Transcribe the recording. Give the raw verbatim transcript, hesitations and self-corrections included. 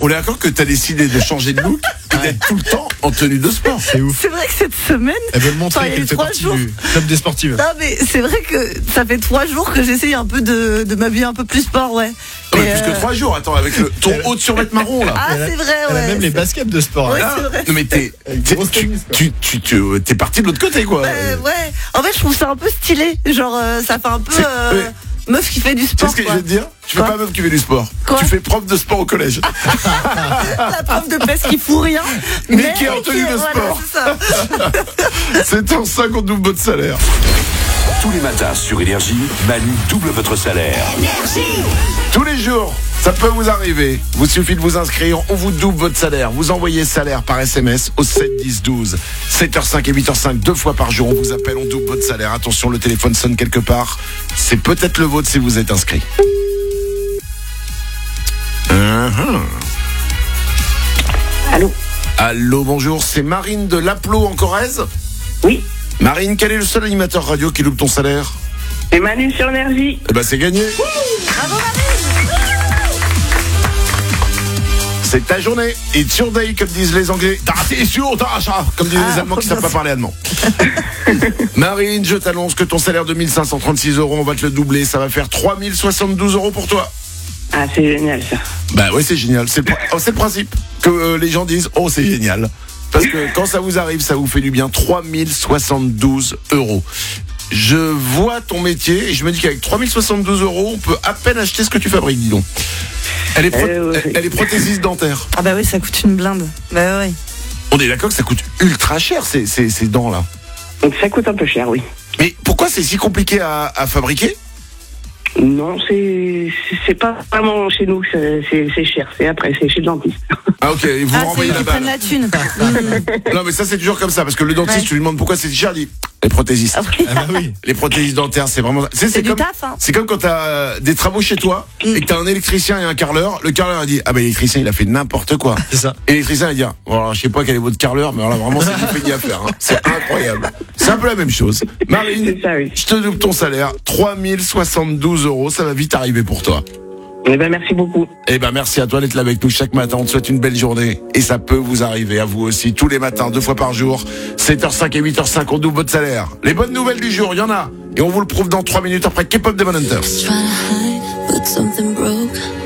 on est d'accord que t'as décidé de changer de look et d'être tout le temps en tenue de sport. C'est ouf. C'est vrai que cette semaine. Elle veut le montrer enfin, qu'elle fait trois partie jours. du club des sportives. Non, mais c'est vrai que ça fait trois jours que j'essaye un peu de, de m'habiller un peu plus sport, ouais. Non, mais Et, plus euh, que trois jours, attends, avec le, ton haut de survêtement marron là. Ah, Elle a- c'est vrai, Elle ouais. a même les c'est- baskets de sport. Ouais, hein. Ah, c'est vrai. non mais t'es, Avec t'es, grosse tu, tennis, quoi. tu, tu, tu, t'es parti de l'autre côté quoi. Ouais, ouais. En fait, je trouve ça un peu stylé. Genre, euh, ça fait un peu C'est- euh, ouais. meuf qui fait du Tu sais sport. ce que je quoi. vais te dire? Tu fais Quoi pas meuf qui fait du sport. Quoi Tu fais prof de sport au collège. La prof de pèse qui fout rien. Mais qui est en tenue de voilà, sport. c'est ça. C'est en ça qu'on double votre salaire. Tous les matins sur Énergie, Manu double votre salaire. Tous les jours, ça peut vous arriver. Vous suffit de vous inscrire, on vous double votre salaire. Vous envoyez salaire par S M S au sept dix douze. sept heures cinq et huit heures cinq, deux fois par jour. On vous appelle, on double votre salaire. Attention, le téléphone sonne quelque part. C'est peut-être le vôtre si vous êtes inscrit. Uh-huh. Allô? Allô, bonjour, c'est Marine de Laplo en Corrèze. Oui, Marine, quel est le seul animateur radio qui loupe ton salaire? c'est Manu sur Énergie. Eh ben c'est gagné. Bravo, Marie. C'est ta journée. It's your day, comme disent les Anglais. C'est sûr, comme disent les Ah, Allemands qui bien savent pas sûr. parler allemand. Marine, je t'annonce que ton salaire de mille cinq cent trente-six euros, on va te le doubler. Ça va faire trois mille soixante-douze euros pour toi. Ah, c'est génial ça. Bah oui, c'est génial. C'est le, pr- oh, c'est le principe que euh, les gens disent, oh, c'est génial. Parce que quand ça vous arrive, ça vous fait du bien. trois mille soixante-douze euros. Je vois ton métier et je me dis qu'avec trois mille soixante-douze euros, on peut à peine acheter ce que tu fabriques, dis donc. Elle est, pro- Euh, ouais. elle, elle est prothésiste dentaire. Ah, bah oui, ça coûte une blinde. Bah ouais. On est d'accord que ça coûte ultra cher, ces, ces, ces dents-là. Donc ça coûte un peu cher, oui. Mais pourquoi c'est si compliqué à, à fabriquer? Non, c'est c'est pas vraiment chez nous, c'est c'est- c'est cher. C'est après, c'est chez le dentiste. Ah ok, et vous Ah, c'est renvoyez eux la qui prennent balle. la thune. Mmh. Non mais ça c'est toujours comme ça, parce que le dentiste, Ouais. tu lui demandes pourquoi c'est si cher, il dit les prothésistes. Ah oui. Ah bah oui. Les prothésistes dentaires, c'est vraiment... C'est, C'est du comme, taf, hein. c'est comme quand t'as euh, des travaux chez toi, Mm. et que t'as un électricien et un carreleur. Le carreleur a dit, ah bah l'électricien il a fait n'importe quoi. C'est ça. Et l'électricien il dit, bon alors je sais pas quel est votre carreleur, mais alors là vraiment c'est du fait d'y à faire. Hein. C'est incroyable. C'est un peu la même chose. Marine, C'est ça, oui. je te double ton salaire, trois mille soixante-douze euros, ça va vite arriver pour toi. Eh ben, merci beaucoup. Eh ben merci à toi d'être là avec nous chaque matin. On te souhaite une belle journée et ça peut vous arriver à vous aussi tous les matins, deux fois par jour, sept heures cinq et huit heures cinq. On double votre salaire. Les bonnes nouvelles du jour, il y en a et on vous le prouve dans trois minutes après K-pop Demon Hunters. Try to hide, but something broke.